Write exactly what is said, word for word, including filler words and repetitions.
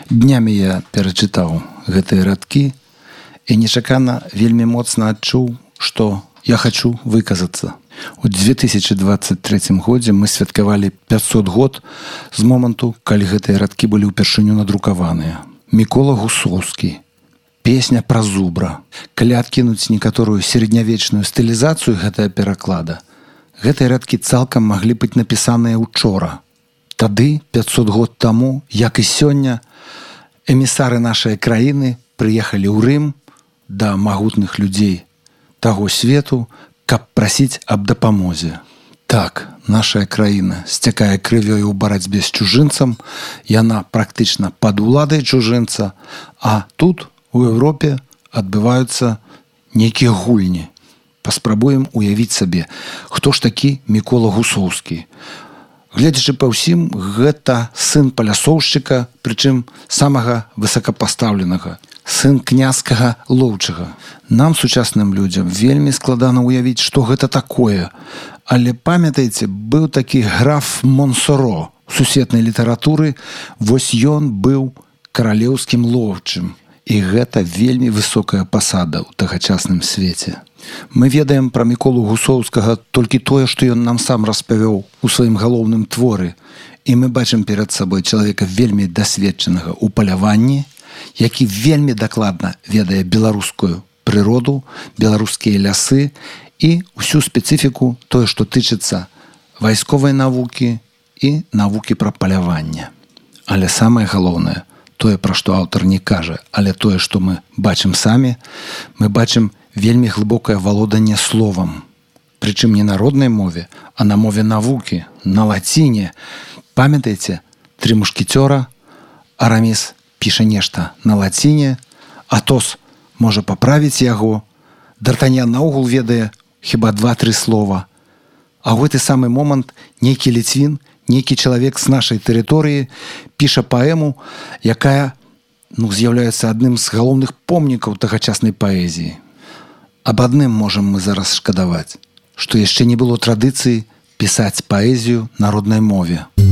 Днямі я перачытаў гэтыя радкі і нечакана вельмі моцна адчуў, што я хачу выказацца. У две тысячи двадцать третьем годзе мы святкавалі пятьсот год з моманту, калі гэтыя радкі былі ўпершыню надрукаваныя. Мікола Гусоўскі. Песня пра зубра. Калі адкінуць некаторую сярэднявечную стылізацыю гэтага пераклада, гэтыя радкі цалкам маглі быць напісаныя учора. Тады, пятьсот год таму, як і сёння, эмісары нашай краіны прыехалі ў Рым да магутных людзей таго свету, каб прасіць аб дапамозе. Так, наша краіна сцякае крывёю ў барацьбе з чужынцам, яна практычна пад уладай чужынца, а тут, у Еўропе, адбываюцца нейкія гульні. Паспрабуем уявіць сабе, хто ж такі Мікола Гусоўскі. Гледзячы па ўсім, гэта сын палясоўшчыка, прычым самага высокапастаўленага, сын князькага лоўчага. Нам, сучасным людзям, вельмі складана ўявіць, што гэта такое. Але памятаеце, быў такі граф Монсоро у сусветнай літаратуры, вось ён быў каралеўскім лоўчым. І гэта вельмі высокая пасада ў тагачасным свеце. Мы ведаем пра Міколу Гусоўскага толькі тое, што ён нам сам распавёў у сваім галоўным творы. І мы бачым перад сабой чалавека вельмі дасведчанага ў паляванні, які вельмі дакладна ведае беларускую прыроду, беларускія лясы і ўсю спецыфіку, тое, што тычыцца вайсковай навукі і навукі пра паляванне. Але самае галоўнае, тое, пра што аўтар не кажа, але тое, што мы бачым самі, мы бачым вельмі глыбокае валоданне словам. Прычым не на роднай мове, а на мове навукі, на лаціне. Памятаеце, тры мушкецёра, Араміс піша нешта на лаціне, Атос можа паправіць яго, Д'Артаньян наогул ведае хіба два-тры слова. А ў гэты самы момант нейкі ліцвін, нейкі чалавек з нашай тэрыторыі піша паэму, якая ну, з'яўляецца адным з галоўных помнікаў тагачаснай паэзіі. Аб адным можам мы зараз шкадаваць, што яшчэ не было традыцыі пісаць паэзію на роднай мове.